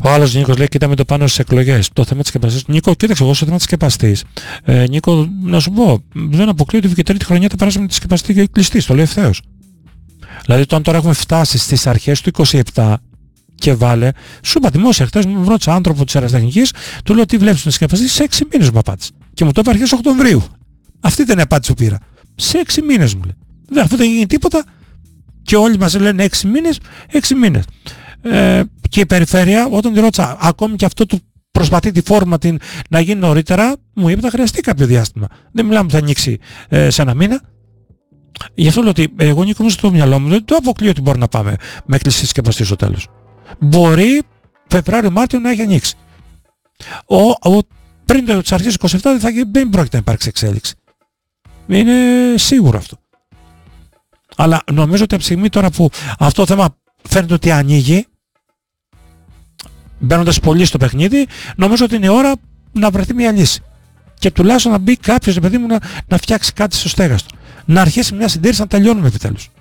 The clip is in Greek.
Ο άλλος Νίκος λέει: κοίτα με το πάνω στις εκλογές. Το θέμα της σκεπαστής. Νίκο, κοίταξε εγώ στο θέμα της σκεπαστής. Νίκο, να σου πω, δεν αποκλείω ότι και τρίτη χρονιά θα περάσουμε τη σκεπαστή και κλειστή. Το λέει ευθέως. Δηλαδή, τώρα έχουμε φτάσει στις αρχές του 27 και βάλε, σου είπα δημόσια χθες, μου ρώτησε άνθρωπο της αεραστεχνικής, του λέω: τι βλέπεις να σκεπαστεί, σε 6 μήνες μου απάντησε. Και μου το είπε αρχές Οκτωβρίου. Αυτή ήταν η απάντηση που πήρα. Σε 6 μήνες μου λέει. Αφού δεν γίνει τίποτα, και όλοι μας λένε 6 μήνες, 6 μήνες. Και η περιφέρεια, όταν τη ρώτησα, ακόμη και αυτό του προσπαθεί τη φόρμα την να γίνει νωρίτερα, μου είπε θα χρειαστεί κάποιο διάστημα. Δεν μιλάμε θα ανοίξει σε ένα μήνα. Γι' αυτό λέω ότι εγώ Νίκο μου στο μυαλό μου δεν το αποκλείω ότι μπορεί να πάμε με κλειστή συσκευαστή στο τέλος. Μπορεί Φεβράριο-Μάρτιο να έχει ανοίξει. Πριν τις αρχές 27 δεν πρόκειται να υπάρξει εξέλιξη. Είναι σίγουρο αυτό. Αλλά νομίζω ότι από τη στιγμή τώρα που αυτό το θέμα φαίνεται ότι ανοίγει, μπαίνοντας πολύ στο παιχνίδι, νομίζω ότι είναι η ώρα να βρεθεί μια λύση. Και τουλάχιστον να μπει κάποιος, παιδί μου, να φτιάξει κάτι στο στέγαστο. Να αρχίσει μια συντήρηση να τελειώνουμε επιτέλους.